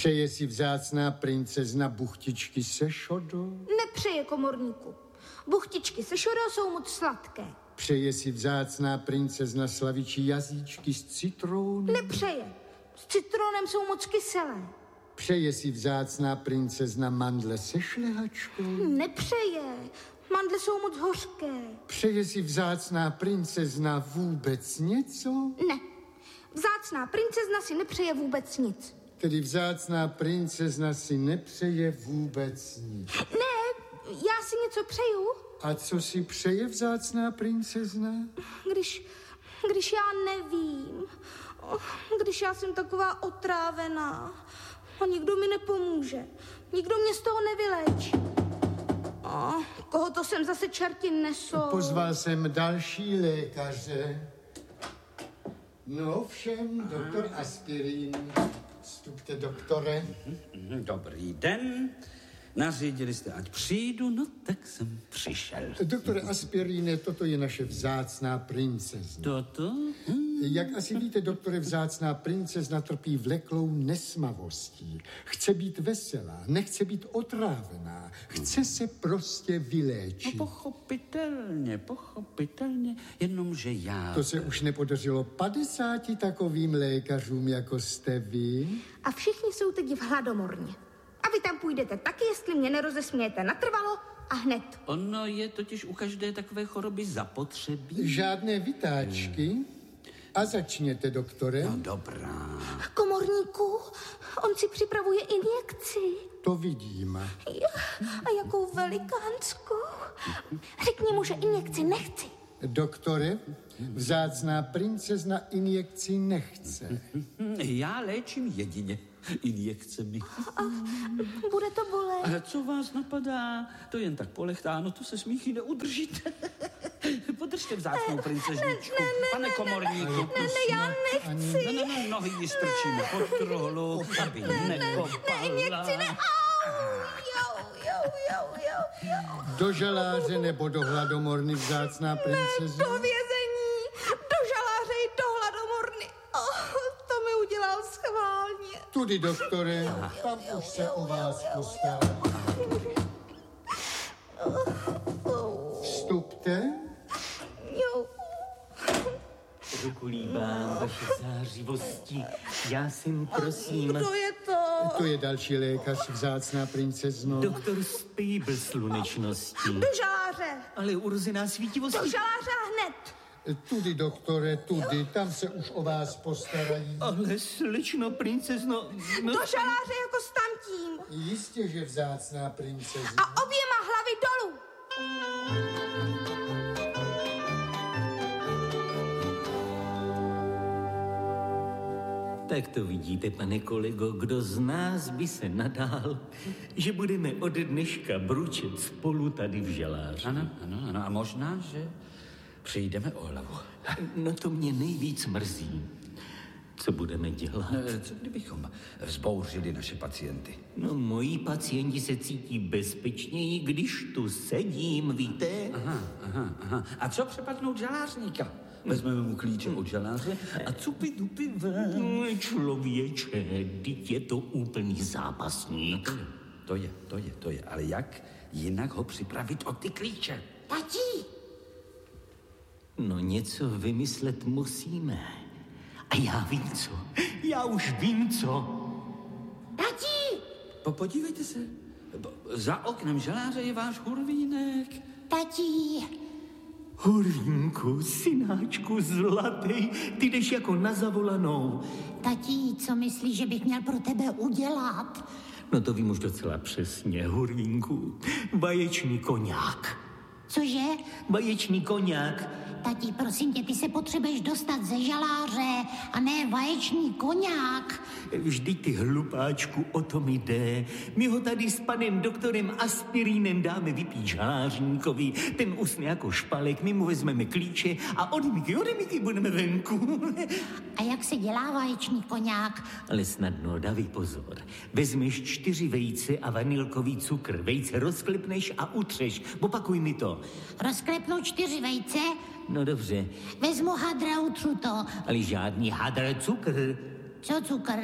Přeje si vzácná princezna buchtičky se šodou? Nepřeje, komorníku. Buchtičky se šodou jsou moc sladké. Přeje si vzácná princezna slavičí jazyčky s citrónem? Nepřeje. S citronem jsou moc kyselé. Přeje si vzácná princezna mandle se šlehačkou? Nepřeje. Mandle jsou moc hořké. Přeje si vzácná princezna vůbec něco? Ne. Vzácná princezna si nepřeje vůbec nic. Tedy vzácná princezna si nepřeje vůbec nic. Ne, já si něco přeju. A co si přeje vzácná princezna? Když já nevím. Když já jsem taková otrávená. A nikdo mi nepomůže. Nikdo mě z toho nevyléčí. Koho to sem zase čerti nesou? Pozval jsem další lékaře. No všem, doktor Aspirín. Vstupte, doktore. Dobrý den. Nařídili jste, ať přijdu, no tak jsem přišel. Doktore Aspiríne, toto je naše vzácná princezna. Toto? Jak asi víte, doktore, vzácná princezna trpí vleklou nesmavostí. Chce být veselá, nechce být otrávená. Chce se prostě vyléčit. No pochopitelně, jenomže já... To se už nepodařilo 50 takovým lékařům, jako jste vy. A všichni jsou teď v hladomorně. A vy tam půjdete taky, jestli mě nerozesmějete natrvalo a hned. Ono je totiž u každé takové choroby zapotřebí. Žádné vytáčky. A začněte, doktore. No dobrá. Komorníku, on si připravuje injekci. To vidím. A jakou velikánskou. Řekni mu, že injekci nechci. Doktore, vzácná princezna injekci nechce. Já léčím jedině injekcemi. A bude to bolet. A co vás napadá? To jen tak polechtáno, to se smíchy neudržíte. Podržte vzácnou princezničku. Pane komorníku. Ne, já nechci. No, nohy ji strčíme pod truhlu, aby nekopala. Ne, injekci ne. Do žaláře nebo do hladomorny, vzácná princezna? Ne, do vězení, do žaláře i do hladomorny. To mi udělal schválně. Tudy, doktore, tam už se o vás postará. Vstupte. Rukolívám vaše zářivosti. Já jsem, prosím... Kdo je to? To je další lékař, vzácná princezno. Doktor Spejbl slunečnosti. Do žaláře. Ale urozená svítivosti... Do žaláře a hned. Tudy, doktore, tudy, tam se už o vás postarají. Ale slečno princezno... Do žaláře jako s tamtím. Jistě, že vzácná princezna. A oběma hlavy dolů. Tak to vidíte, pane kolego, kdo z nás by se nadál, že budeme ode dneška bručet spolu tady v žaláři. Ano, a možná, že přijdeme o hlavu. No to mě nejvíc mrzí. Co budeme dělat? Co kdybychom vzbouřili naše pacienty? No, moji pacienti se cítí bezpečněji, když tu sedím, víte? Aha. A co přepadnout žalářníka? Vezmeme mu klíče od žaláře a cupy dupy ven. Člověče, teď je to úplný zápasník. No to je. Ale jak jinak ho připravit o ty klíče? Tati! No něco vymyslet musíme. A já vím co. Já už vím co. Tati! Podívejte se. Za oknem žaláře je váš hurvínek. Tati! Hurvínku, synáčku zlatý, ty jdeš jako na zavolanou. Tati, co myslíš, že bych měl pro tebe udělat? No to vím už docela přesně, Hurvínku. Vaječný koňák. Cože? Vaječný koňák. Tati, prosím tě, ty se potřebuješ dostat ze žaláře a ne vaječný koňák. Vždyť ty hlupáčku, o tom jde. My ho tady s panem doktorem Aspirínem dáme vypít žalářníkovi. Ten usne jako špalek, my mu vezmeme klíče a odemyky budeme venku. A jak se dělá vaječný koňák? Ale snadno, dávej pozor. Vezmeš 4 vejce a vanilkový cukr. Vejce rozklepneš a utřeš. Opakuj mi to. Rozklepnu 4 vejce? No dobře. Vezmu hadra, utřu to. Ale žádný hadr, cukr. Co cukr?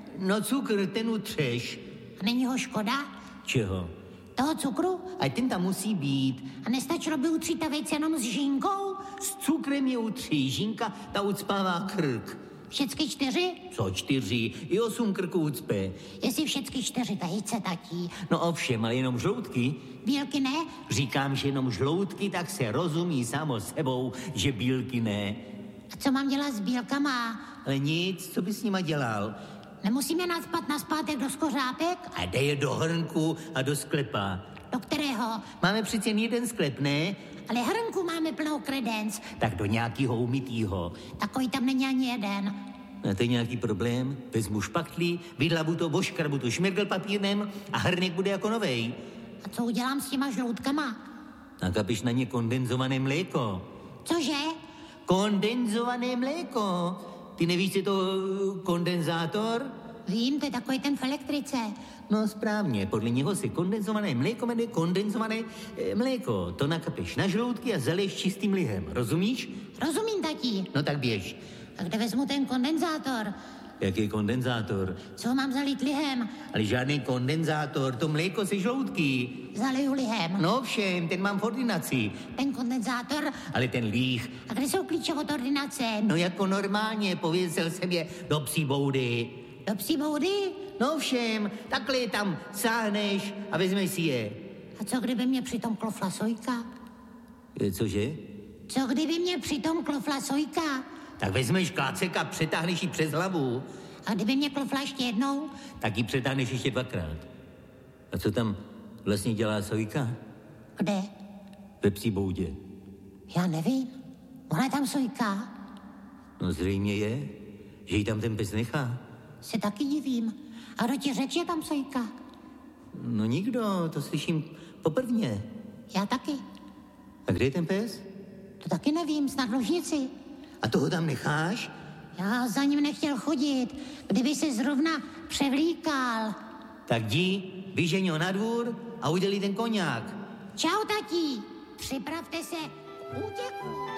No cukr, ten utřeš. A není ho škoda? Čeho? Toho cukru? A ten tam musí být. A nestačilo by utřít ta vejce jenom s žínkou? S cukrem je utří. Žínka, ta ucpává krk. Všecky 4? Co 4? I 8 krků ucpe. Jestli všecky 4 vejce, tatí. No ovšem, ale jenom žloutky. Bílky ne? Říkám, že jenom žloutky, tak se rozumí samo sebou, že bílky ne. A co mám dělat s bílkama? Ale nic, co bys s nima dělal? Nemusíme nacpat naspátek do skořápek? A dej je do hrnku a do sklepa. Do kterého? Máme přece jen jeden sklep, ne? Ale hrnku máme plnou kredenc. Tak do nějakýho umytýho. Takový tam není ani jeden. A to je nějaký problém? Vezmu špachtli, vydlabu to, voškrabu to šmirgl papírnem a hrnek bude jako novej. A co udělám s těma žloutkama? Nakapiš na ně kondenzované mléko. Cože? Kondenzované mléko. Ty nevíš, co je to kondenzátor? Vím, to je takový ten v elektrice. No správně, podle něho se kondenzované mléko jmenuje kondenzované mléko. To nakapeš na žloutky a zaliješ čistým lihem, rozumíš? Rozumím, tatí. No tak běž. A kde vezmu ten kondenzátor? Jaký kondenzátor? Co mám zalít lihem? Ale žádný kondenzátor, to mléko se žloutky. Zaliju lihem. No všem, ten mám v ordinaci. Ten kondenzátor? Ale ten líh, A kde jsou klíče od ordinace? no jako normálně, pověsil jsem je do psí boudy. Do psí boudy? No všem, takhle je tam sáhneš a vezmeš si je. A co kdyby mě přitom klofla sojka? Cože? Co kdyby mě přitom klofla sojka? Tak vezmeš klacek a přetáhneš ji přes hlavu. A kdyby mě klofla ještě jednou? Tak ji přetáhneš ještě 2krát. A co tam vlastně dělá sojka? Kde? Ve psí boudě. Já nevím. Ona je tam sojka? No zřejmě je, že ji tam ten pes nechá. Se taky divím. A kdo ti řekl, že je tam sojka? No nikdo, to slyším poprvně. Já taky. A kde je ten pes? To taky nevím, snad v ložnici. A toho tam necháš? Já za ním nechtěl chodit, kdyby se zrovna převlíkal. Tak jdi, vyžeň ho na dvůr a udělí ten koňák. Čau, tatí. Připravte se k útěku.